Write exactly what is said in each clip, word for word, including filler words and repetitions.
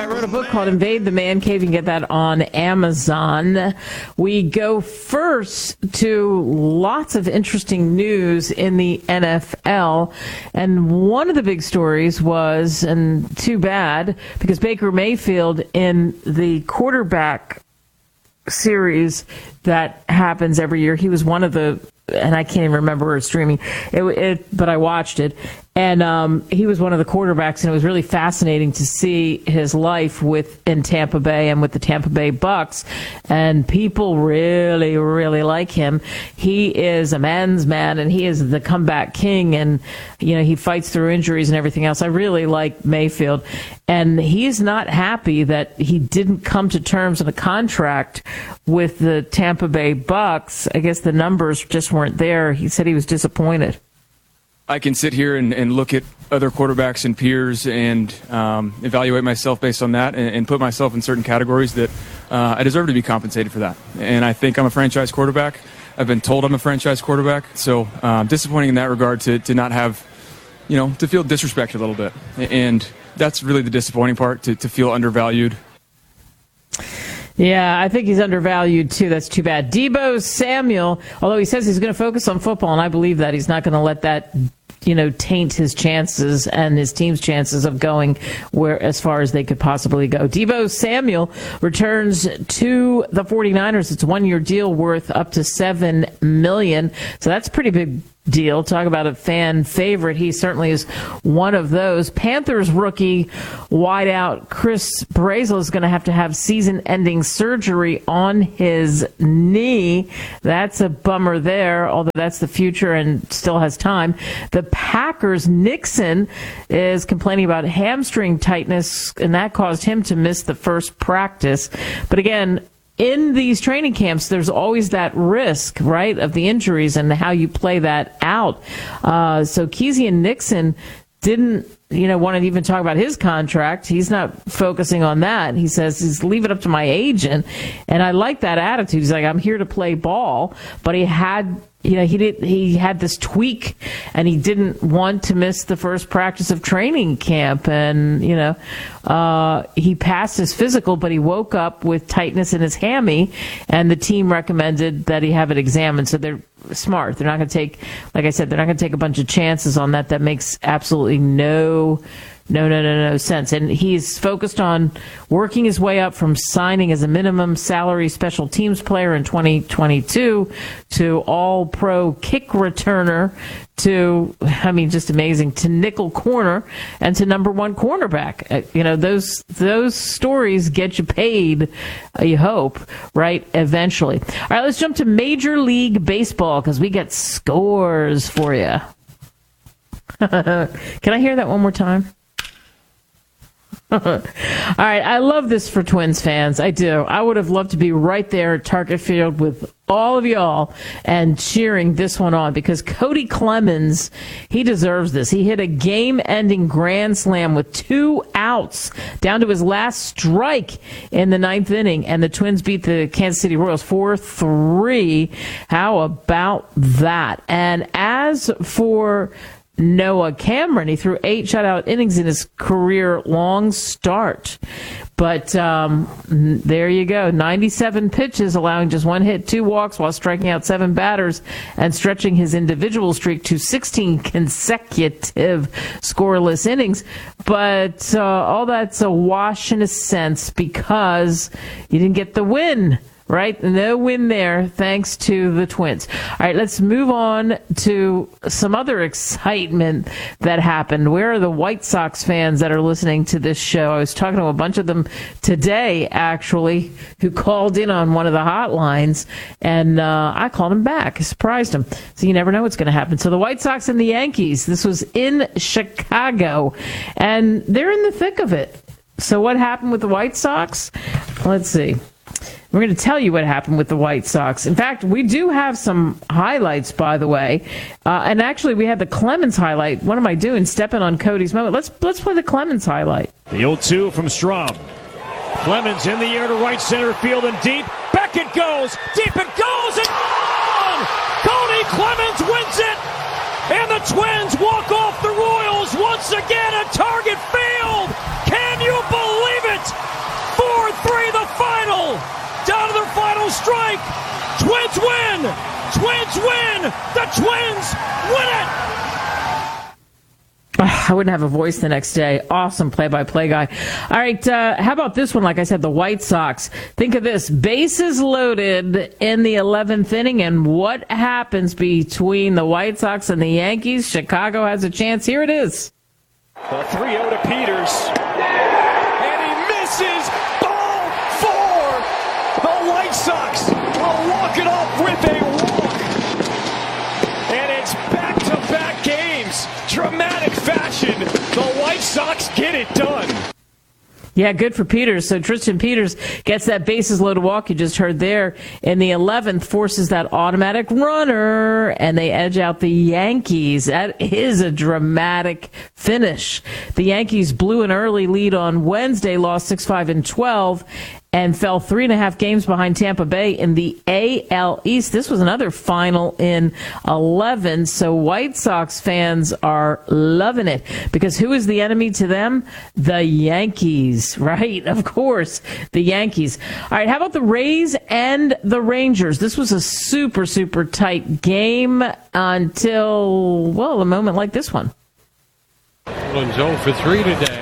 I wrote a book called Invade the Man Cave. You can get that on Amazon. We go first to lots of interesting news in the N F L. And one of the big stories was, and too bad, because Baker Mayfield in the quarterback series that happens every year, he was one of the, and I can't even remember streaming it, it but I watched it, and um, he was one of the quarterbacks, and it was really fascinating to see his life with in Tampa Bay and with the Tampa Bay Bucks, and people really, really like him. He is a man's man, and he is the comeback king, and you know he fights through injuries and everything else. I really like Mayfield, and he's not happy that he didn't come to terms on a contract with the Tampa Bay Bucks. I guess the numbers just weren't there. He said he was disappointed. I can sit here and, and look at other quarterbacks and peers and um, evaluate myself based on that and, and put myself in certain categories that uh, I deserve to be compensated for that. And I think I'm a franchise quarterback. I've been told I'm a franchise quarterback. So um, disappointing in that regard to, to not have, you know, to feel disrespected a little bit. And that's really the disappointing part, to, to feel undervalued. Yeah, I think he's undervalued, too. That's too bad. Deebo Samuel, although he says he's going to focus on football, and I believe that, he's not going to let that, you know, taint his chances and his team's chances of going where as far as they could possibly go. Deebo Samuel returns to the 49ers. It's a one-year deal worth up to seven million dollars. So that's a pretty big deal. Talk about a fan favorite. He certainly is one of those. Panthers rookie wideout Chris Brazel is going to have to have season-ending surgery on his knee. That's a bummer there, although that's the future and still has time. The Packers, Nixon is complaining about hamstring tightness, and that caused him to miss the first practice. But again, in these training camps, there's always that risk, right, of the injuries and how you play that out. Uh, so Kezian Nixon didn't, you know, want to even talk about his contract. He's not focusing on that. He says, he's leave it up to my agent. And I like that attitude. He's like, I'm here to play ball. But he had, you know, he did, he had this tweak, and he didn't want to miss the first practice of training camp. And, you know, uh, he passed his physical, but he woke up with tightness in his hammy, and the team recommended that he have it examined. So they're smart. They're not going to take, like I said, they're not going to take a bunch of chances on that. That makes absolutely no No, no, no, no sense. And he's focused on working his way up from signing as a minimum salary special teams player in twenty twenty-two to all-pro kick returner to, I mean, just amazing, to nickel corner and to number one cornerback. Uh, you know, those those stories get you paid, uh, you hope, right, eventually. All right, let's jump to Major League Baseball because we get scores for you. Can I hear that one more time? All right, I love this for Twins fans. I do. I would have loved to be right there at Target Field with all of y'all and cheering this one on because Cody Clemens, he deserves this. He hit a game-ending grand slam with two outs down to his last strike in the ninth inning, and the Twins beat the Kansas City Royals four three. How about that? And as for Noah Cameron, he threw eight shutout innings in his career-long start. But um, there you go, ninety-seven pitches, allowing just one hit, two walks, while striking out seven batters and stretching his individual streak to sixteen consecutive scoreless innings. But uh, all that's a wash in a sense because you didn't get the win. Right? No win there, thanks to the Twins. All right, let's move on to some other excitement that happened. Where are the White Sox fans that are listening to this show? I was talking to a bunch of them today, actually, who called in on one of the hotlines, and uh, I called them back. I surprised them. So you never know what's going to happen. So the White Sox and the Yankees, this was in Chicago, and they're in the thick of it. So what happened with the White Sox? Let's see. We're going to tell you what happened with the White Sox. In fact, we do have some highlights, by the way. Uh, and actually, we had the Clemens highlight. What am I doing? Stepping on Cody's moment. Let's let's play the Clemens highlight. The oh two from Strahm. Clemens in the air to right center field and deep. Back it goes. Deep it goes. And gone! Cody Clemens wins it. And the Twins walk off the Royals once again at Target Field. Can you believe it? Twins win it! I wouldn't have a voice the next day. Awesome play-by-play guy. All right, uh, how about this one? Like I said, the White Sox. Think of this. Bases loaded in the eleventh inning, and what happens between the White Sox and the Yankees? Chicago has a chance. Here it is. The three oh to Peters. And he misses. Ball four. The White Sox will walk it off with a walk. And it's back-to-back games. Dramatic fashion. The White Sox get it done. Yeah, good for Peters. So Tristan Peters gets that bases loaded walk you just heard there in the eleventh, forces that automatic runner, and they edge out the Yankees. That is a dramatic finish. The Yankees blew an early lead on Wednesday, lost six five and twelve, and fell three and a half games behind Tampa Bay in the A L East. This was another final in eleven, so White Sox fans are loving it, because who is the enemy to them? The Yankees, right? Of course, the Yankees. All right, how about the Rays and the Rangers? This was a super, super tight game until, well, a moment like this one. Nolan's oh for three today.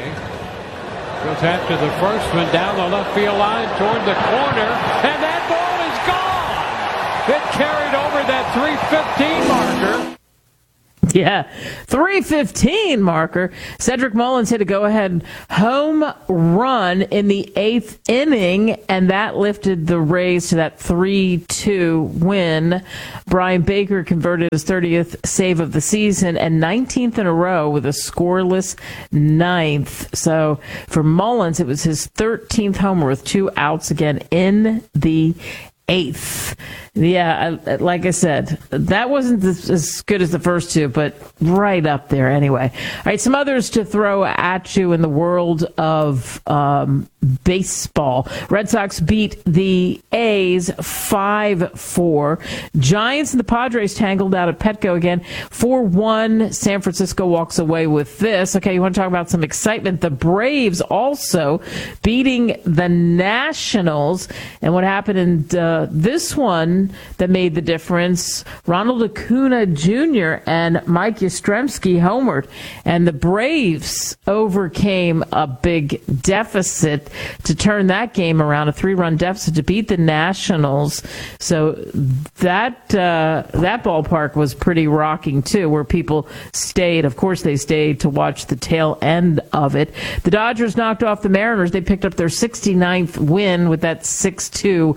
Goes after the first one down the left field line toward the corner, and that ball is gone. It carried over that three fifteen marker. Yeah, three fifteen marker. Cedric Mullins hit a go-ahead home run in the eighth inning, and that lifted the Rays to that three two win. Brian Baker converted his thirtieth save of the season and nineteenth in a row with a scoreless ninth. So for Mullins, it was his thirteenth homer with two outs again in the eighth. Yeah, like I said, that wasn't as good as the first two, but right up there anyway. All right, some others to throw at you in the world of um, baseball. Red Sox beat the A's five four. Giants and the Padres tangled out at Petco again. four one. San Francisco walks away with this. Okay, you want to talk about some excitement? The Braves also beating the Nationals. And what happened in uh, this one that made the difference? Ronald Acuna Junior and Mike Yastrzemski homered, and the Braves overcame a big deficit to turn that game around, a three-run deficit to beat the Nationals. So that uh, that ballpark was pretty rocking too, where people stayed. Of course, they stayed to watch the tail end of it. The Dodgers knocked off the Mariners. They picked up their sixty-ninth win with that six two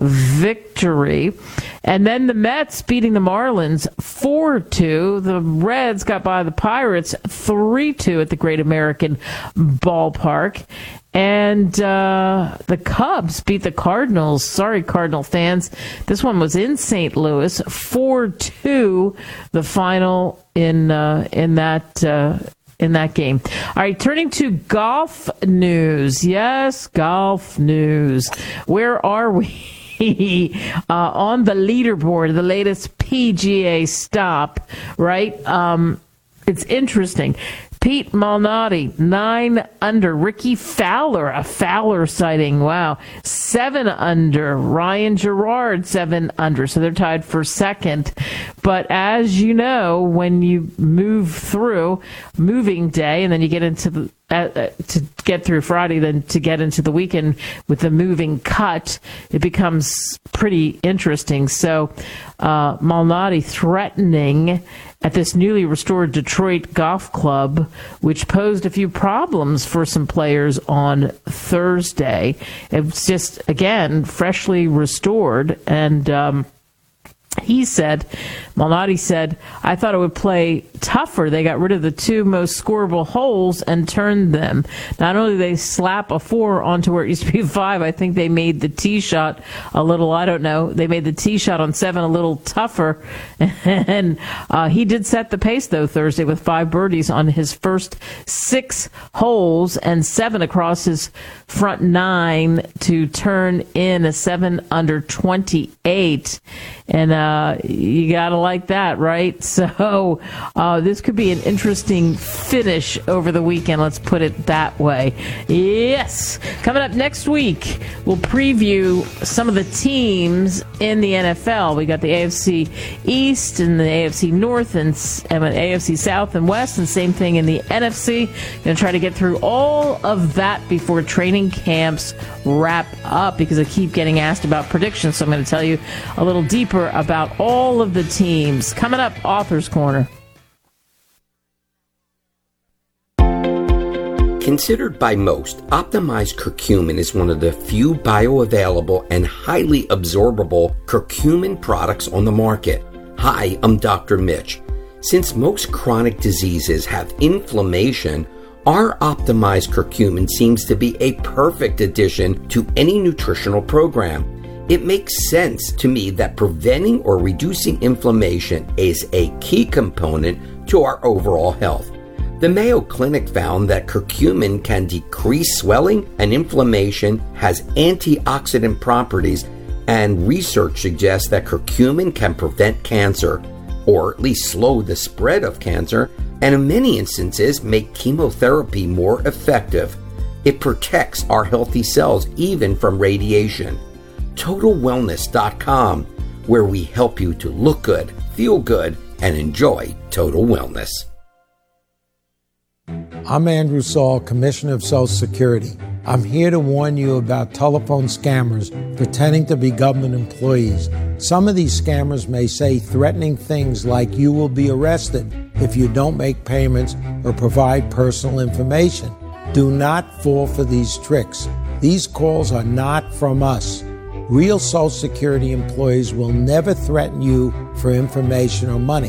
victory. And then the Mets beating the Marlins four two. The Reds got by the Pirates three two at the Great American Ballpark. And uh, the Cubs beat the Cardinals. Sorry, Cardinal fans. This one was in Saint Louis, four two, the final in uh, in that uh, in that game. All right, turning to golf news. Yes, golf news. Where are we? uh, on the leaderboard, the latest P G A stop, right? Um, it's interesting. Pete Malnati, nine under. Ricky Fowler, a Fowler sighting. Wow. Seven under. Ryan Gerard, seven under. So they're tied for second. But as you know, when you move through moving day and then you get into the Uh, uh, to get through Friday, then to get into the weekend with the moving cut, it becomes pretty interesting. So uh, Malnati threatening at this newly restored Detroit Golf Club, which posed a few problems for some players on Thursday. It's just, again, freshly restored, and um, he said, Malnati said, I thought it would play tougher. They got rid of the two most scoreable holes and turned them. Not only did they slap a four onto where it used to be five, I think they made the tee shot a little, I don't know, they made the tee shot on seven a little tougher. And uh, he did set the pace, though, Thursday with five birdies on his first six holes and seven across his front nine to turn in a seven under twenty-eight. And uh, uh, you got to like that, right? So uh, this could be an interesting finish over the weekend. Let's put it that way. Yes. Coming up next week, we'll preview some of the teams in the N F L. We got the A F C East and the A F C North and, and A F C South and West, and same thing in the N F C. Going to try to get through all of that before training camps wrap up, because I keep getting asked about predictions. So I'm going to tell you a little deeper about all of the teams. Coming up, Author's Corner. Considered by most, optimized curcumin is one of the few bioavailable and highly absorbable curcumin products on the market. Hi, I'm Doctor Mitch. Since most chronic diseases have inflammation, our optimized curcumin seems to be a perfect addition to any nutritional program. It makes sense to me that preventing or reducing inflammation is a key component to our overall health. The Mayo Clinic found that curcumin can decrease swelling and inflammation, has antioxidant properties, and research suggests that curcumin can prevent cancer, or at least slow the spread of cancer, and in many instances make chemotherapy more effective. It protects our healthy cells even from radiation. Total Wellness dot com, where we help you to look good, feel good, and enjoy total wellness. I'm Andrew Saul, Commissioner of Social Security. I'm here to warn you about telephone scammers pretending to be government employees. Some of these scammers may say threatening things like you will be arrested if you don't make payments or provide personal information. Do not fall for these tricks. These calls are not from us. Real Social Security employees will never threaten you for information or money.